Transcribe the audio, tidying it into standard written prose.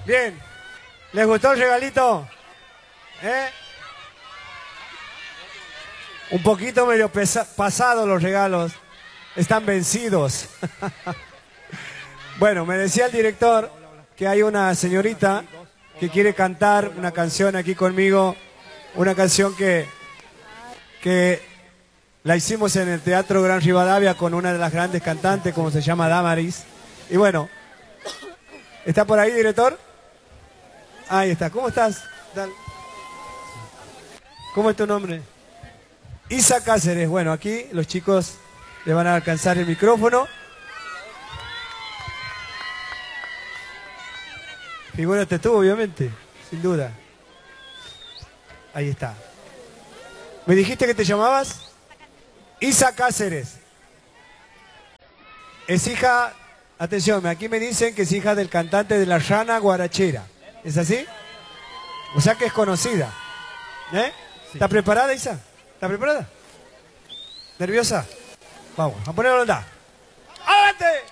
Bien. ¿Les gustó el regalito? ¿Eh? Un poquito medio pasado los regalos. Están vencidos. Bueno, me decía el director que hay una señorita que quiere cantar una canción aquí conmigo. Una canción que la hicimos en el Teatro Gran Rivadavia con una de las grandes cantantes, como se llama Damaris. Y bueno, ¿está por ahí, director? Ahí está. ¿Cómo estás? ¿Cómo es tu nombre? Isa Cáceres. Bueno, aquí los chicos le van a alcanzar el micrófono. Figúrate tú, obviamente, sin duda. Ahí está. ¿Me dijiste que te llamabas? Isa Cáceres. Es hija, atención, aquí me dicen que es hija del cantante de La Rana Guarachera. ¿Es así? O sea que es conocida. ¿Eh? Sí. ¿Está preparada, Isa? ¿Está preparada? ¿Nerviosa? Vamos, a ponerlo en onda. ¡Adelante!